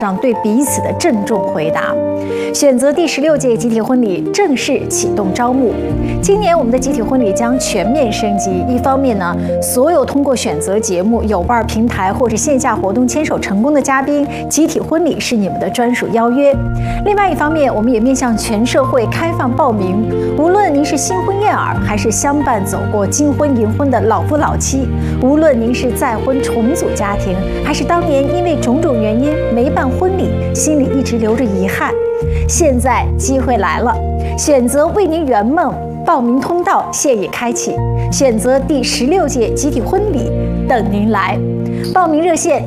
上对彼此的郑重回答。选择第16届集体婚礼正式启动招募。今年我们的集体婚礼将全面升级，一方面呢，所有通过选择节目、有伴平台或者线下活动牵手成功的嘉宾，集体婚礼是你们的专属邀约。另外一方面，我们也面向全社会开放报名，无论您是新婚燕尔，还是相伴走过金婚银婚的老夫老妻，无论您是再婚重组家庭，还是当年因为种种原因没办婚礼，心里一直留着遗憾，现在机会来了，选择为您圆梦，报名通道现已开启，选择第16届集体婚礼等您来。报名热线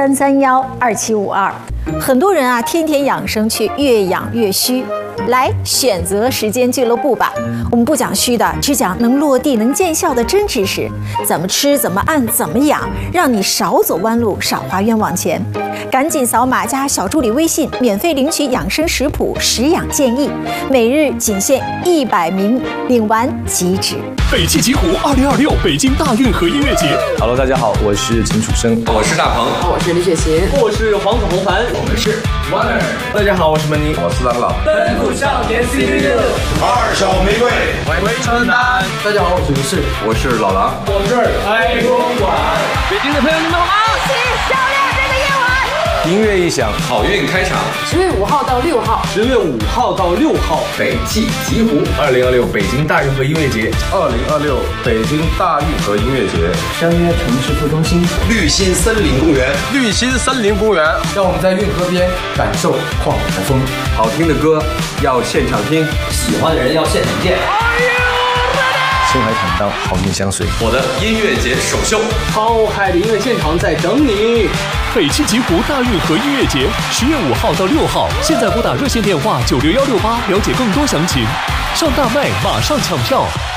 63312752。很多人啊，天天养生却越养越虚。来选择时间俱乐部吧，我们不讲虚的，只讲能落地能见效的真知识，怎么吃怎么按怎么养，让你少走弯路少花冤枉钱。赶紧扫码加小助理微信，免费领取养生食谱食养建议，每日仅限100名，领完即止。 北汽极狐2026北京大运河音乐节。 Hello， 大家好，我是秦楚生， 我是大鹏， 我是李雪琴， 我是黄子弘凡， 我们是 Wonder。 大家好，我是门尼， 我是郎朗。 奔赴少年 CPU， 二小玫瑰， 回春丹。 大家好， 我是老狼， 我是爱公馆。北京的朋友你们好吗？ 一起照亮这个夜晚。 音乐一响， 好运开场。 10月5号到6号 ，10月5号到6号， 北汽极狐 2026北京大运河音乐节 ，2026北京大运河音乐节， 相约城市副中心绿心森林公园， 绿心森林公园， 让我们在运河边感受旷野的风。 好听的歌要现场听， 喜欢的人要现场见。 青海坦荡，好运相随。 我的音乐节首秀， 浩海的音乐现场在等你。 北汽极狐大运河音乐节10月5号到6号，现在拨打热线电话96168了解更多详情。上大麦马上抢票。